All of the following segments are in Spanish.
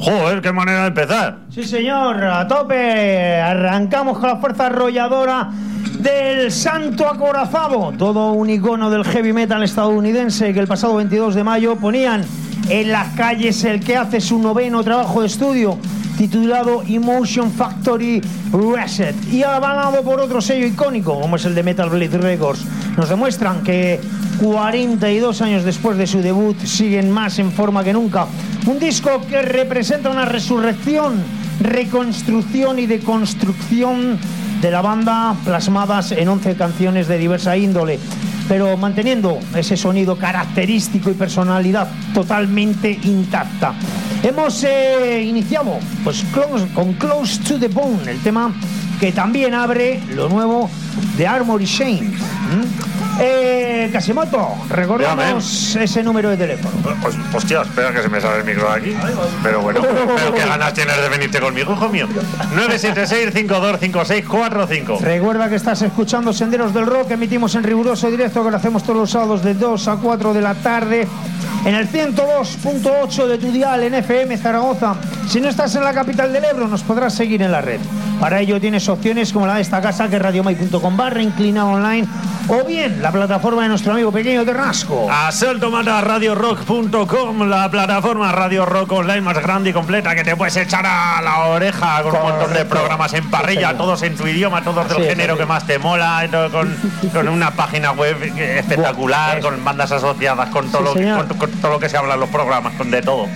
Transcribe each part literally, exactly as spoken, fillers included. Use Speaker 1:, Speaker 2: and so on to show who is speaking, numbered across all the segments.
Speaker 1: Joder, qué manera de empezar.
Speaker 2: Sí, señor, a tope. Arrancamos con la fuerza arrolladora del Santo Acorazado, todo un icono del heavy metal estadounidense que el pasado veintidós de mayo ponían en las calles el que hace su noveno trabajo de estudio titulado Emotion Factory Reset y avalado por otro sello icónico como es el de Metal Blade Records. Nos demuestran que cuarenta y dos años después de su debut siguen más en forma que nunca. Un disco que representa una resurrección, reconstrucción y deconstrucción de la banda plasmadas en once canciones de diversa índole, pero manteniendo ese sonido característico y personalidad totalmente intacta. Hemos eh, iniciado pues close, con Close to the Bone, el tema que también abre lo nuevo de Armory Shame. ¿Mm? Eh, Casimoto, recordamos ese número de teléfono.
Speaker 1: Pues, hostia, espera que se me sale el micro de aquí. Pero bueno, pero qué ganas tienes de venirte conmigo, hijo mío. nueve siete seis, cinco dos cinco seis cuatro cinco.
Speaker 2: Recuerda que estás escuchando Senderos del Rock, emitimos en riguroso directo, que lo hacemos todos los sábados de dos a cuatro de la tarde en el ciento dos punto ocho de tu dial en F M Zaragoza. Si no estás en la capital del Ebro, nos podrás seguir en la red. Para ello tienes opciones como la de esta casa, que es radiomai punto com barra inclinado online, o bien la plataforma de nuestro amigo pequeño Ternasco.
Speaker 1: Asalto Mata radio rock punto com, la plataforma radio rock online más grande y completa que te puedes echar a la oreja con Correcto. Un montón de programas en parrilla, sí, todos en tu idioma, todos del sí, género sí, que más te mola, con, con una página web espectacular, bueno, con bandas asociadas, con todo, sí, lo, con, con todo lo que se habla en los programas, con de todo.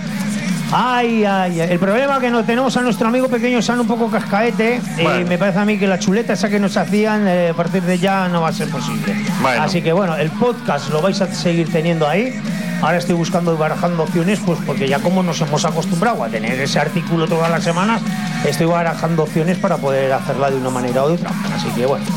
Speaker 2: Ay, ay, ay, el problema que no tenemos a nuestro amigo pequeño San un poco cascaete, bueno. Y me parece a mí que la chuleta esa que nos hacían eh, a partir de ya no va a ser posible. Bueno. Así que bueno, el podcast lo vais a seguir teniendo ahí. Ahora estoy buscando y barajando opciones, pues porque ya como nos hemos acostumbrado a tener ese artículo todas las semanas, estoy barajando opciones para poder hacerla de una manera o de otra. Así que bueno.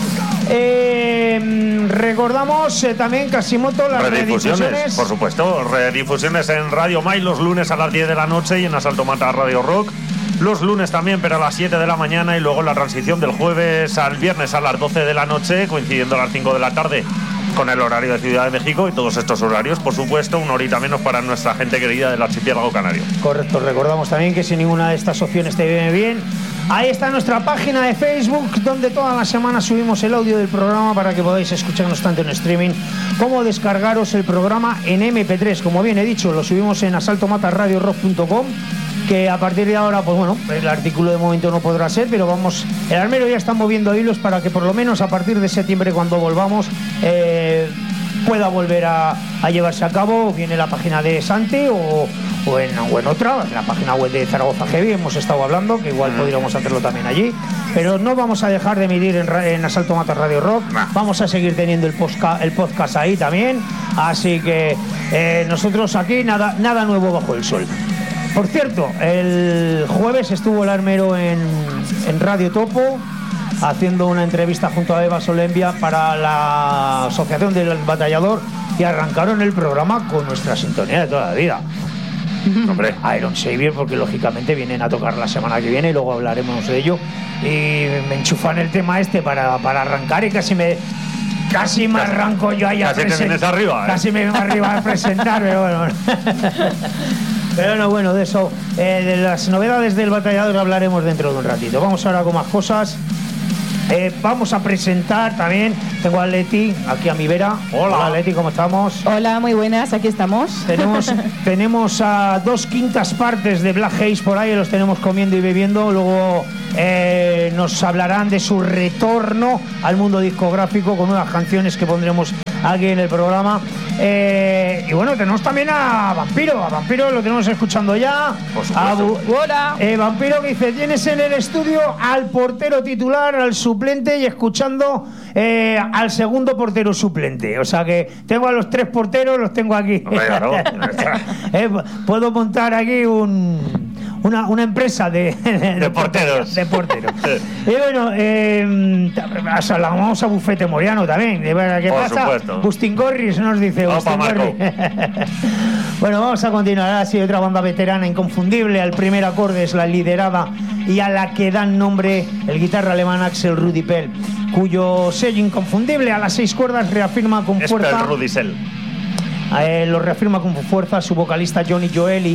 Speaker 2: Eh, recordamos eh, también, Casimoto, las redifusiones, redifusiones.
Speaker 1: Por supuesto, redifusiones en Radio Mai los lunes a las diez de la noche y en Asalto Mata Radio Rock. Los lunes también, pero a las siete de la mañana, y luego la transición del jueves al viernes a las doce de la noche, coincidiendo a las cinco de la tarde con el horario de Ciudad de México, y todos estos horarios, por supuesto, una horita menos para nuestra gente querida del archipiélago canario.
Speaker 2: Correcto, recordamos también que si ninguna de estas opciones te viene bien, ahí está nuestra página de Facebook, donde todas las semanas subimos el audio del programa para que podáis escucharnos tanto en streaming como descargaros el programa en eme pe tres. Como bien he dicho, lo subimos en asalto mata radio rock punto com, que a partir de ahora, pues bueno, el artículo de momento no podrá ser, pero vamos, el armero ya está moviendo hilos para que por lo menos a partir de septiembre, cuando volvamos, eh, pueda volver a, a llevarse a cabo. Viene la página de Santi o, o, en, o en otra, en la página web de Zaragoza Heavy, hemos estado hablando, que igual podríamos hacerlo también allí, pero no vamos a dejar de emitir en, en Asalto Mata Radio Rock, vamos a seguir teniendo el, posca, el podcast ahí también, así que eh, nosotros aquí nada, nada nuevo bajo el sol. Por cierto, el jueves estuvo el armero en, en Radio Topo haciendo una entrevista junto a Eva Solembia para la Asociación del Batallador, y arrancaron el programa con nuestra sintonía de toda la vida. Hombre, Iron Savior, porque lógicamente vienen a tocar la semana que viene y luego hablaremos de ello. Y me enchufan el tema este para, para arrancar, y casi me... Casi me casi, arranco yo ahí a
Speaker 1: presentar. Casi te vienes arriba, ¿eh?
Speaker 2: Casi me vengo arriba a presentar, pero bueno. Pero no, bueno, de eso, eh, de las novedades del Batallador hablaremos dentro de un ratito. Vamos ahora con más cosas. Eh, vamos a presentar también, tengo a Leti aquí a mi vera. Hola. Hola Leti, ¿cómo estamos?
Speaker 3: Hola, muy buenas, aquí estamos.
Speaker 2: Tenemos, tenemos a dos quintas partes de Black Haze por ahí, los tenemos comiendo y bebiendo. Luego eh, nos hablarán de su retorno al mundo discográfico con unas canciones que pondremos aquí en el programa. Eh, y bueno, tenemos también a Vampiro. A Vampiro lo tenemos escuchando ya.
Speaker 1: Por supuesto.
Speaker 2: Hola. Eh, Vampiro, que dice: tienes en el estudio al portero titular, al suplente, y escuchando eh, al segundo portero suplente. O sea que tengo a los tres porteros, los tengo aquí.
Speaker 1: Hombre, claro.
Speaker 2: eh, puedo montar aquí un... Una, una empresa de, de,
Speaker 1: de porteros.
Speaker 2: De porteros. Y bueno, eh, o sea, la vamos a Bufete Moriano también. ¿Qué
Speaker 1: Por
Speaker 2: pasa?
Speaker 1: Supuesto.
Speaker 2: Bustin Gorris nos dice.
Speaker 1: Opa, Marco.
Speaker 2: Bueno, vamos a continuar. Ahora sí, otra banda veterana inconfundible. Al primer acorde es la liderada y a la que dan nombre el guitarra alemán Axel Rudipel, cuyo sello inconfundible a las seis cuerdas reafirma con fuerza.
Speaker 1: Rudisel.
Speaker 2: Eh, lo reafirma con fuerza su vocalista Johnny Joeli,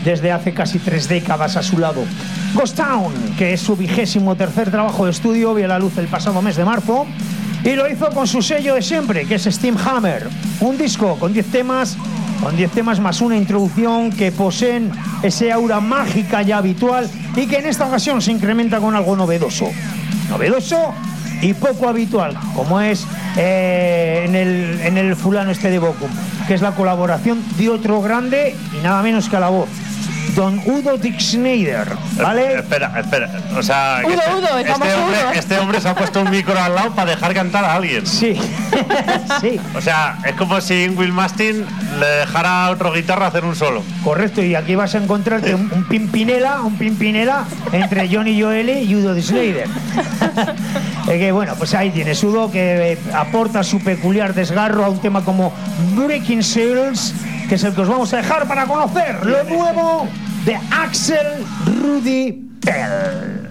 Speaker 2: desde hace casi tres décadas a su lado. Ghost Town, que es su vigésimo tercer trabajo de estudio, vio la luz el pasado mes de marzo y lo hizo con su sello de siempre, que es Steam Hammer. Un disco con diez temas, con diez temas más una introducción que poseen ese aura mágica ya habitual y que en esta ocasión se incrementa con algo novedoso. Novedoso y poco habitual, como es eh, en, el, en el fulano este de Bochum, que es la colaboración de otro grande y nada menos que a la voz, Don Udo Dixneider, ¿vale?
Speaker 1: Eh, espera, espera, o sea...
Speaker 3: Udo,
Speaker 1: este,
Speaker 3: Udo, el
Speaker 1: este,
Speaker 3: famoso
Speaker 1: hombre,
Speaker 3: Udo.
Speaker 1: este hombre se ha puesto un micro al lado para dejar cantar a alguien.
Speaker 2: Sí, sí.
Speaker 1: O sea, es como si Will Mastin le dejara a otro guitarra hacer un solo.
Speaker 2: Correcto, y aquí vas a encontrarte un, un pimpinela, un pimpinela entre Johnny Joelle y Udo Dixneider. Es que bueno, pues ahí tienes Udo, que eh, aporta su peculiar desgarro a un tema como Breaking Souls, que es el que os vamos a dejar para conocer lo nuevo de Axel Rudi Pell.